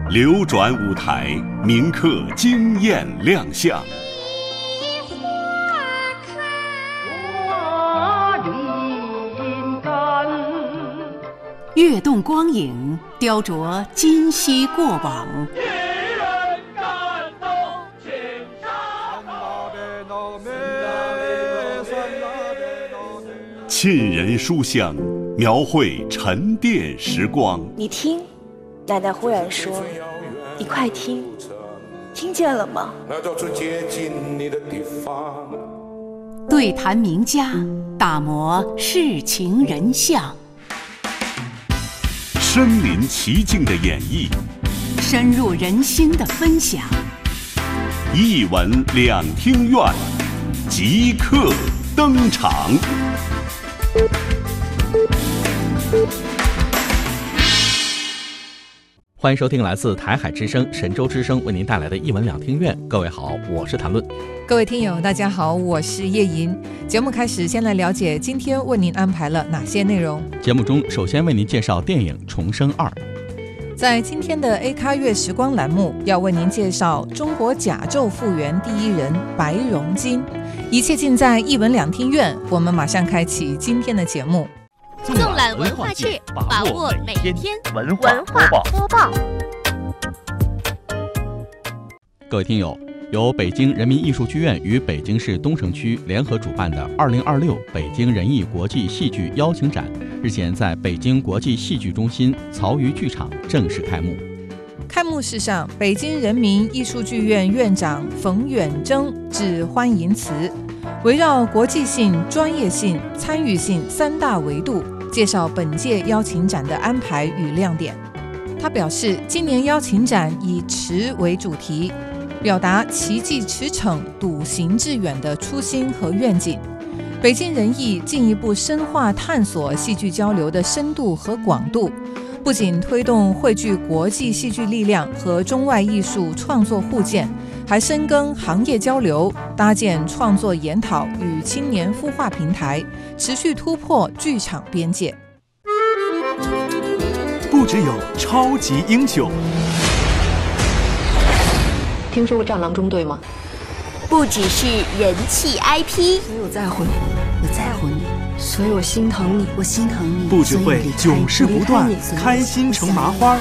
流转舞台，铭刻惊艳亮相。 跃动光影，雕琢今昔过往。 沁人书香，描绘沉淀时光。 你听，奶奶忽然说：“你快听，听见了吗？” 对谈名家，打磨世情人相。 身临其境的演绎， 深入人心的分享。 一闻两厅院，即刻登场。 欢迎收听来自台海之声、神州之声为您带来的一闻两厅院。各位好，我是谭论。 各位听友大家好，我是叶莹。节目开始，先来了解今天为您安排了哪些内容。 节目中首先为您介绍电影《重生2》。 在今天的 A 咖乐时光栏目，要为您介绍中国甲胄复原第一人白荣金。一切尽在一闻两厅院，我们马上开启今天的节目。 纵览文化界，把握每天文化播报。各位听友，由北京人民艺术剧院与北京市东城区联合主办的2026北京人艺国际戏剧邀请展日前在北京国际戏剧中心曹禺剧场正式开幕。 开幕式上，北京人民艺术剧院院长冯远征致欢迎词，围绕国际性、专业性、参与性3大维度，介绍本届邀请展的安排与亮点。他表示，今年邀请展以驰为主题，表达奇迹驰骋、笃行致远的初心和愿景。北京人艺进一步深化探索戏剧交流的深度和广度，不仅推动汇聚国际戏剧力量和中外艺术创作互鉴，还深耕行业交流，搭建创作研讨与青年孵化平台，持续突破剧场边界。 不只有超级英雄， 听说过战狼中队吗？ 不只是人气 IP， 所以我在乎你，我在乎你，所以我心疼你，我心疼你。 不只会囧事不断，开心成麻花。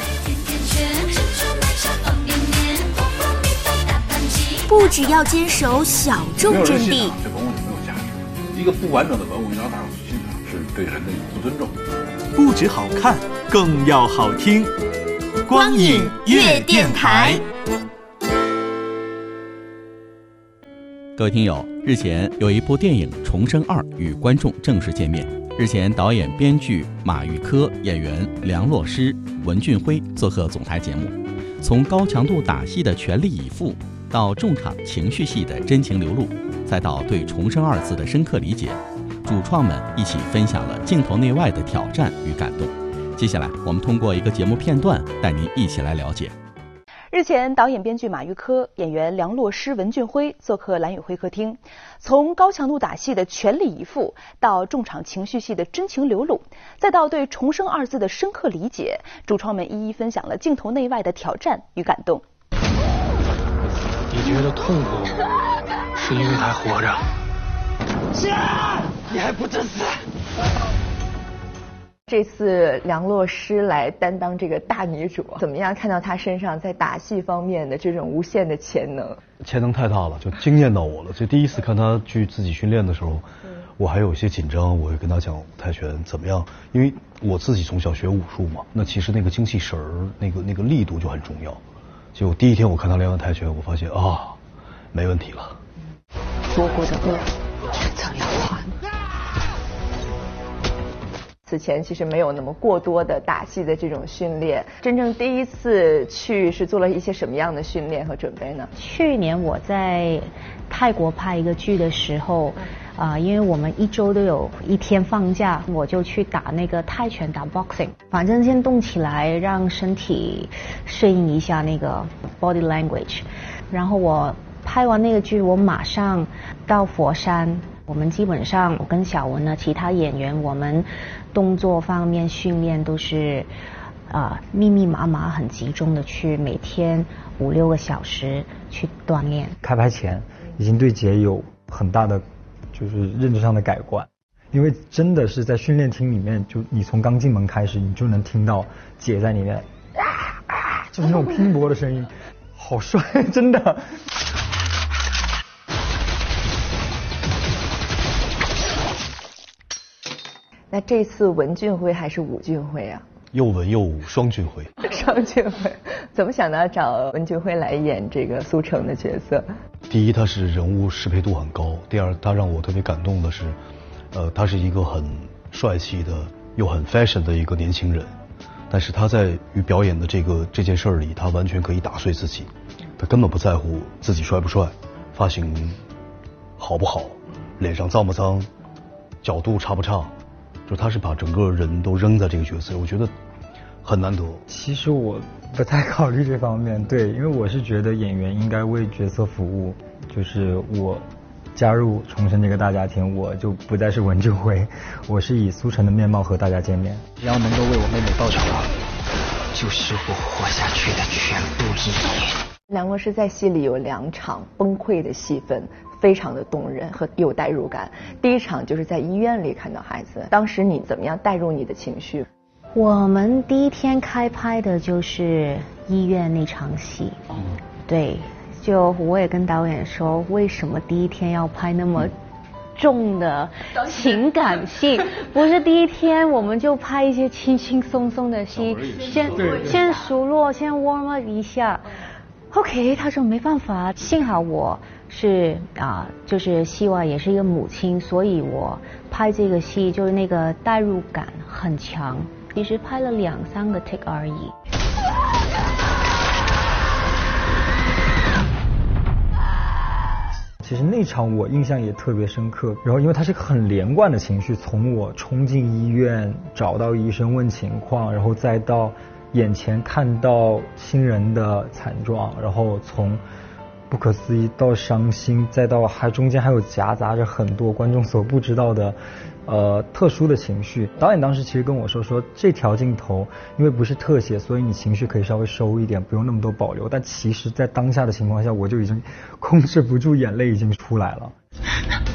不只要坚守小众阵地， 这文物就没有价值。一个不完整的文物，你让大伙去欣赏，是对人的不尊重。 不只好看，更要好听。 光影乐电台。 各位听友，日前有一部电影《重生2》与观众正式见面。日前，导演、编剧马玉科、演员梁洛施、文俊辉做客总台节目。从高强度打戏的全力以赴，到重场情绪戏的真情流露，再到对“重生2”字的深刻理解，主创们一起分享了镜头内外的挑战与感动。接下来，我们通过一个节目片段，带您一起来了解。 日前，导演、编剧马玉科、演员梁洛施、文俊辉做客蓝宇会客厅。从高强度打戏的全力以赴，到重场情绪戏的真情流露，再到对“重生2”字的深刻理解，主创们一一分享了镜头内外的挑战与感动。 你觉得痛苦，是因为还活着。你还不真死！ 这次梁洛施来担当这个大女主，怎么样看到她身上在打戏方面的这种无限的潜能？ 潜能太大了，就惊艳到我了。就第一次看她去自己训练的时候，我还有一些紧张，我会跟她讲泰拳怎么样，因为我自己从小学武术嘛，那其实那个精气神儿，那个力度就很重要。结果第一天我看她练完泰拳，我发现没问题了。 做过的恶，迟早要还。 此前其实没有那么过多的打戏的这种训练，真正第一次去是做了一些什么样的训练和准备呢？ 去年我在泰国拍一个剧的时候，因为我们1周都有1天放假，我就去打那个泰拳，打 boxing， 反正先动起来，让身体适应一下那个 body language。然后我拍完那个剧，我马上到佛山。我们基本上，我跟小文呢，其他演员，我们动作方面训练都是密密麻麻很集中的去每天5-6个小时去锻炼。 开拍前已经对姐有很大的就是认知上的改观，因为真的是在训练厅里面，就你从刚进门开始，你就能听到姐在里面就是那种拼搏的声音，好帅，真的。 那这次文俊辉还是武俊辉啊？ 又文又武，双俊辉。 双俊辉，怎么想到找文俊辉来演这个苏成的角色？ 第一，他是人物适配度很高；第二，他让我特别感动的是，他是一个很帅气的又很 fashion 的一个年轻人，但是他在于表演的这件事儿里，他完全可以打碎自己，他根本不在乎自己帅不帅，发型好不好，脸上脏不脏，角度差不差，就他是把整个人都扔在这个角色，我觉得很难得。 其实我不太考虑这方面，对，因为我是觉得演员应该为角色服务，就是我加入重生这个大家庭，我就不再是文俊辉，我是以苏成的面貌和大家见面。 只要能够为我妹妹报仇，就是我活下去的全部意义。 梁洛施在戏里有2场崩溃的戏份，非常的动人和有代入感。第一场就是在医院里看到孩子，当时你怎么样带入你的情绪？ 我们第一天开拍的就是医院那场戏，对，就我也跟导演说，为什么第一天要拍那么重的情感戏，不是第一天我们就拍一些轻轻松松的戏，先熟络，先 warm up 一下。OK， 他说没办法，幸好我是就是希望也是一个母亲，所以我拍这个戏就是那个代入感很强。其实拍了2-3个 take 而已。 其实那场我印象也特别深刻，然后因为它是个很连贯的情绪，从我冲进医院找到医生问情况，然后再到眼前看到亲人的惨状，然后从不可思议到伤心，再到中间还有夹杂着很多观众所不知道的特殊的情绪。导演当时其实跟我说这条镜头因为不是特写，所以你情绪可以稍微收一点，不用那么多保留。但其实在当下的情况下，我就已经控制不住眼泪已经出来了。